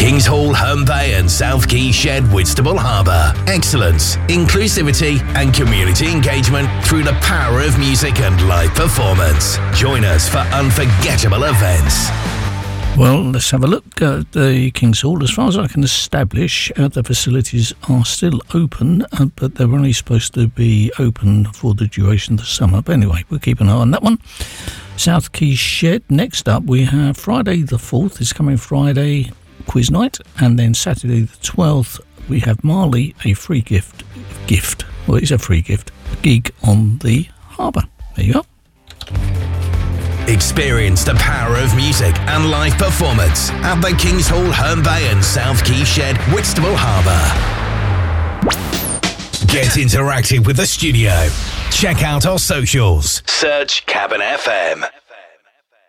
Kings Hall, Herne Bay and South Quay Shed, Whitstable Harbour. Excellence, inclusivity and community engagement through the power of music and live performance. Join us for unforgettable events. Well, let's have a look at the Kings Hall. As far as I can establish, the facilities are still open, but they're only supposed to be open for the duration of the summer. But anyway, we'll keep an eye on that one. South Quay Shed. Next up, we have Friday the 4th. This coming Friday, quiz night. And then Saturday the 12th, we have Marley, a free gift. Well, it's a free gift. A gig on the harbour. There you go. Experience the power of music and live performance at the Kings Hall, Herne Bay and South Quay Shed, Whitstable Harbour. Get interactive with the studio. Check out our socials. Search Cabin FM.